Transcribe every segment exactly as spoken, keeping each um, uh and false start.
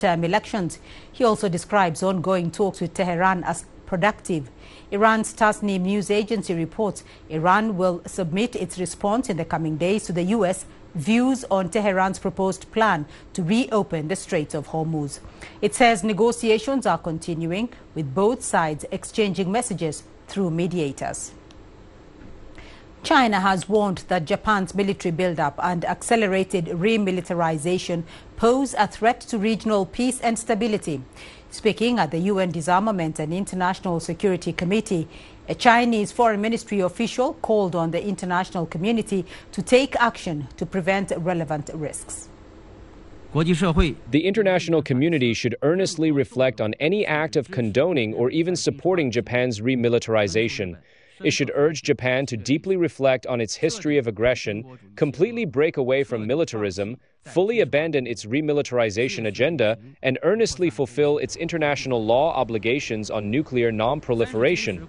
term elections. He also describes ongoing talks with Tehran as productive. Iran's Tasnim news agency reports Iran will submit its response in the coming days to the U S views on Tehran's proposed plan to reopen the Straits of Hormuz. It says negotiations are continuing, with both sides exchanging messages through mediators. China has warned that Japan's military buildup and accelerated remilitarization pose a threat to regional peace and stability. Speaking at the U N Disarmament and International Security Committee, a Chinese Foreign Ministry official called on the international community to take action to prevent relevant risks. The international community should earnestly reflect on any act of condoning or even supporting Japan's remilitarization. It should urge Japan to deeply reflect on its history of aggression, completely break away from militarism, fully abandon its remilitarization agenda, and earnestly fulfill its international law obligations on nuclear non-proliferation.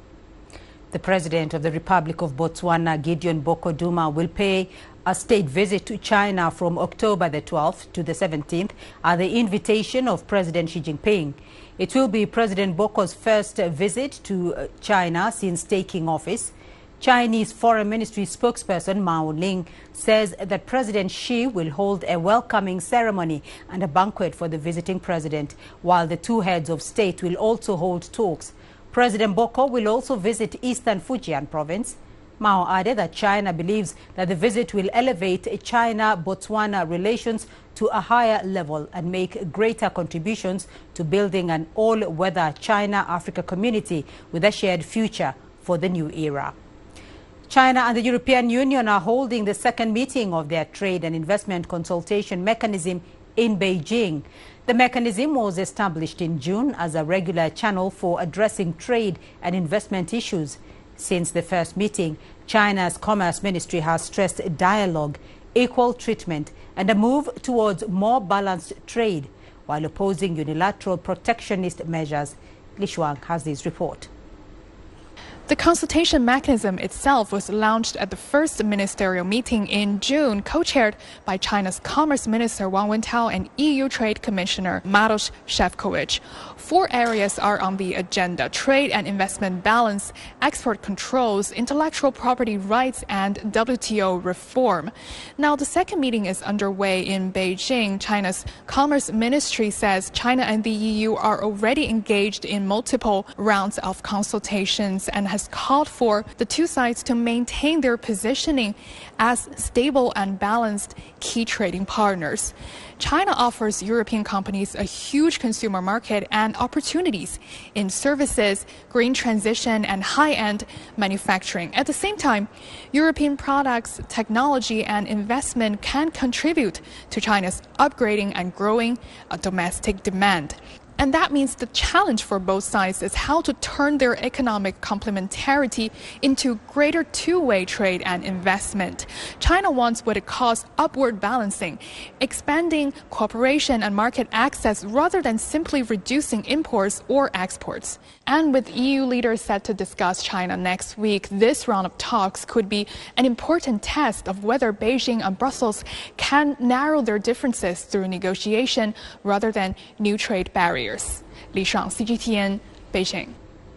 The President of the Republic of Botswana, Gideon Boko-Duma, will pay a state visit to China from October the twelfth to the seventeenth at the invitation of President Xi Jinping. It will be President Boko's first visit to China since taking office. Chinese Foreign Ministry spokesperson Mao Ning says that President Xi will hold a welcoming ceremony and a banquet for the visiting president, while the two heads of state will also hold talks. President Boko will also visit Eastern Fujian province. Mao added that China believes that the visit will elevate China-Botswana relations to a higher level and make greater contributions to building an all-weather China-Africa community with a shared future for the new era. China and the European Union are holding the second meeting of their trade and investment consultation mechanism in Beijing. The mechanism was established in June as a regular channel for addressing trade and investment issues. Since the first meeting, China's Commerce Ministry has stressed dialogue, equal treatment, and a move towards more balanced trade, while opposing unilateral protectionist measures. Li Shuang has this report. The consultation mechanism itself was launched at the first ministerial meeting in June, co-chaired by China's Commerce Minister Wang Wentao and E U Trade Commissioner Maroš Šefčovič. Four areas are on the agenda: trade and investment balance, export controls, intellectual property rights, and W T O reform. Now, the second meeting is underway in Beijing. China's Commerce Ministry says China and the E U are already engaged in multiple rounds of consultations and has called for the two sides to maintain their positioning as stable and balanced key trading partners. China offers European companies a huge consumer market and opportunities in services, green transition, and high-end manufacturing. At the same time, European products, technology, and investment can contribute to China's upgrading and growing uh, domestic demand. And that means the challenge for both sides is how to turn their economic complementarity into greater two-way trade and investment. China wants what it calls upward balancing, expanding cooperation and market access rather than simply reducing imports or exports. And with E U leaders set to discuss China next week, this round of talks could be an important test of whether Beijing and Brussels can narrow their differences through negotiation rather than new trade barriers. Li Shang, C G T N, Beijing.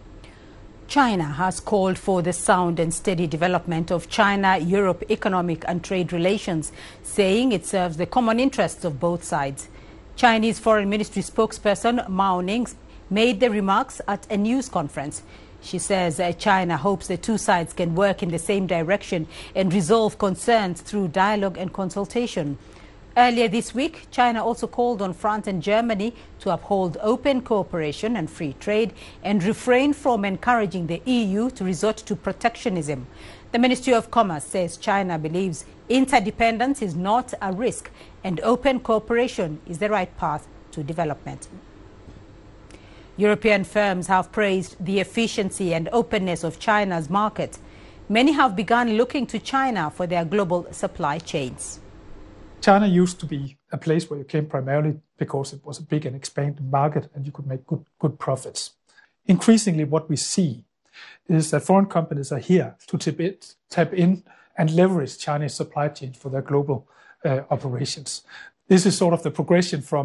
China has called for the sound and steady development of China-Europe economic and trade relations, saying it serves the common interests of both sides. Chinese Foreign Ministry spokesperson Mao Ning made the remarks at a news conference. She says uh, China hopes the two sides can work in the same direction and resolve concerns through dialogue and consultation. Earlier this week, China also called on France and Germany to uphold open cooperation and free trade and refrain from encouraging the E U to resort to protectionism. The Ministry of Commerce says China believes interdependence is not a risk and open cooperation is the right path to development. European firms have praised the efficiency and openness of China's market. Many have begun looking to China for their global supply chains. China used to be a place where you came primarily because it was a big and expanding market and you could make good, good profits. Increasingly, what we see is that foreign companies are here to tap, it, tap in and leverage Chinese supply chains for their global uh, operations. This is sort of the progression from